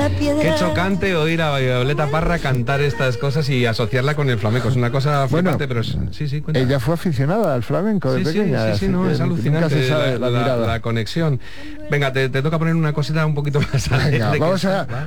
Qué chocante oír a Violeta Parra cantar estas cosas y asociarla con el flamenco. Es una cosa flipante, pero sí, cuenta. Ella fue aficionada al flamenco de pequeña. Sí, no, es alucinante la conexión. Venga, te toca poner una cosita un poquito más alegre. Venga, vamos a